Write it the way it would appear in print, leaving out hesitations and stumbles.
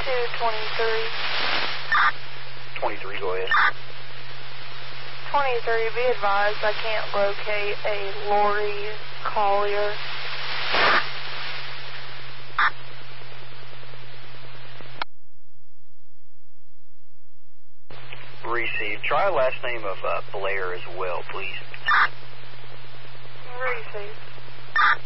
23, go ahead. 23, be advised I can't locate a Lori Collier. Received. Try last name of Blair as well, please. Received.